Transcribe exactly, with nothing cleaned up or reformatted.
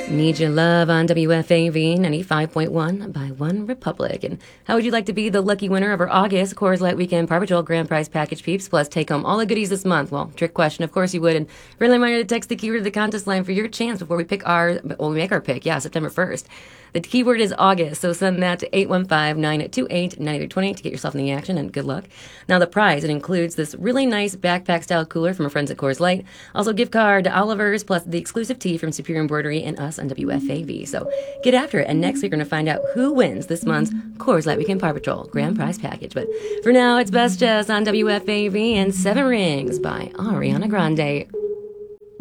Need Your Love on W F A V ninety-five point one by One Republic. And how would you like to be the lucky winner of our August Coors Light Weekend Paw Patrol Grand Prize Package, peeps? Plus, take home all the goodies this month. Well, trick question, of course you would. And friendly reminder to text the keyword to the contest line for your chance before we pick our, well, we make our pick, yeah, September first. The keyword is August, so send that to eight one five, nine two eight, nine three two zero to get yourself in the action, and good luck. Now, the prize, it includes this really nice backpack-style cooler from our friends at Coors Light, also gift card to Oliver's, plus the exclusive tee from Superior Embroidery and us on W F A V. So get after it, and next week we're going to find out who wins this month's Coors Light Weekend Paw Patrol Grand Prize Package. But for now, it's Best Jess on W F A V and Seven Rings by Ariana Grande.